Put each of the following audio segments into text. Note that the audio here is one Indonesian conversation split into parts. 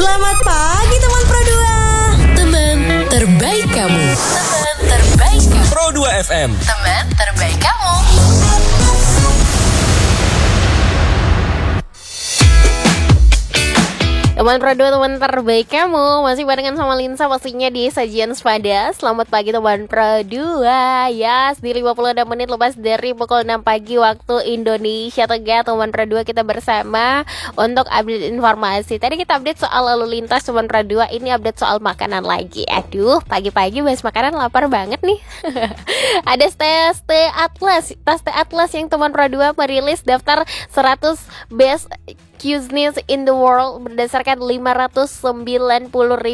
Selamat pagi teman Pro 2. Teman terbaik kamu. Teman terbaik kamu. Pro 2 FM. Teman terbaik kamu. Teman Pro 2, teman terbaik kamu. Masih barengan sama Linsa pastinya di Sajian Sepada. Selamat pagi teman Pro 2. Yes, di 56 menit lepas dari pukul 6 pagi waktu Indonesia Tengah. Teman Pro 2 kita bersama untuk update informasi. Tadi kita update soal lalu lintas teman Pro 2. Ini update soal makanan lagi. Aduh, pagi-pagi bahas makanan lapar banget nih. Ada tes Atlas yang teman Pro 2 merilis daftar 100 best cuisines in the world berdasarkan 590.228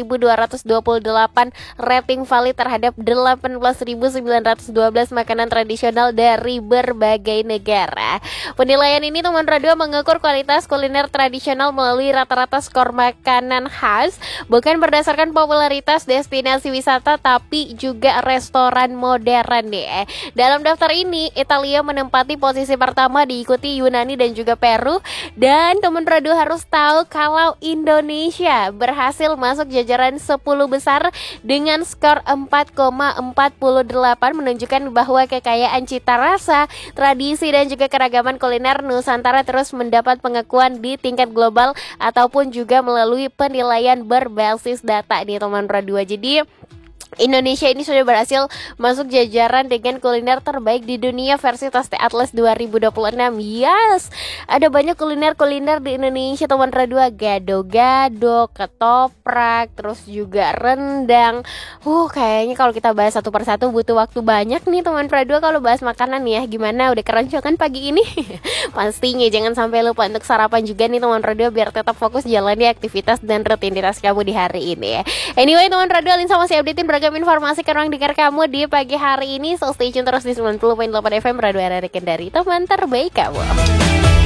rating valid terhadap 18.912 makanan tradisional dari berbagai negara. Penilaian ini teman radio mengukur kualitas kuliner tradisional melalui rata-rata skor makanan khas, bukan berdasarkan popularitas destinasi wisata tapi juga restoran modern deh. Dalam daftar ini, Italia menempati posisi pertama, diikuti Yunani dan juga Peru. Dan teman radio harus tahu kalau Indonesia berhasil masuk jajaran 10 besar dengan skor 4,48, menunjukkan bahwa kekayaan cita rasa, tradisi dan juga keragaman kuliner Nusantara terus mendapat pengakuan di tingkat global ataupun juga melalui penilaian berbasis data nih teman radio. Jadi Indonesia ini sudah berhasil masuk jajaran dengan kuliner terbaik di dunia versi Taste Atlas 2026. Yes, ada banyak kuliner di Indonesia teman radio. Gado-gado, ketoprak, terus juga rendang. Kayaknya kalau kita bahas satu persatu butuh waktu banyak nih teman radio kalau bahas makanan ya. Gimana, udah keroncongan pagi ini? Pastinya jangan sampai lupa untuk sarapan juga nih teman radio biar tetap fokus jalani aktivitas dan rutinitas kamu di hari ini ya. Anyway teman radio, Alin sama si updatein beragam informasi ke ruang dengar kamu di pagi hari ini. So stay tune terus di 90.8 FM Radio RRI Kendari, teman terbaik kamu.